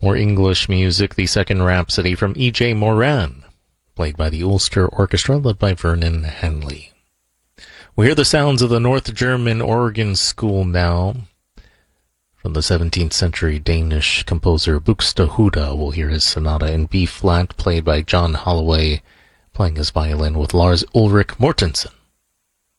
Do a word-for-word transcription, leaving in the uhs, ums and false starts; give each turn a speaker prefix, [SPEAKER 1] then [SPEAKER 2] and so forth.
[SPEAKER 1] More English music, the Second Rhapsody from E J Moran, played by the Ulster Orchestra, led by Vernon Henley. We hear the sounds of the North German organ school now. From the seventeenth century Danish composer Buxtehude, we'll hear his sonata in B-flat, played by John Holloway, playing his violin with Lars Ulrik Mortensen.